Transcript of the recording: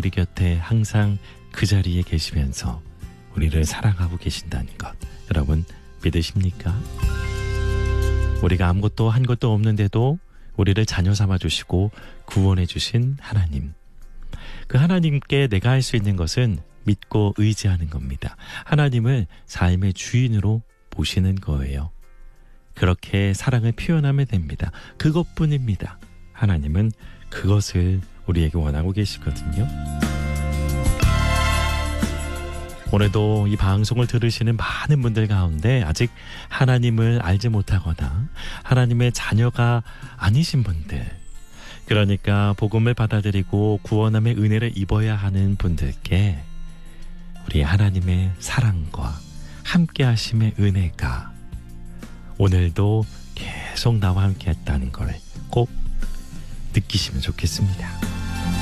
우리 곁에 항상 그 자리에 계시면서 우리를 사랑하고 계신다는 것, 여러분 믿으십니까? 우리가 아무것도 한 것도 없는데도 우리를 자녀 삼아 주시고 구원해 주신 하나님, 그 하나님께 내가 할 수 있는 것은 믿고 의지하는 겁니다. 하나님을 삶의 주인으로 모시는 거예요. 그렇게 사랑을 표현하면 됩니다. 그것뿐입니다. 하나님은 그것을 우리에게 원하고 계시거든요. 오늘도 이 방송을 들으시는 많은 분들 가운데 아직 하나님을 알지 못하거나 하나님의 자녀가 아니신 분들, 그러니까 복음을 받아들이고 구원함의 은혜를 입어야 하는 분들께 우리 하나님의 사랑과 함께 하심의 은혜가 오늘도 계속 나와 함께 했다는 걸 꼭 느끼시면 좋겠습니다.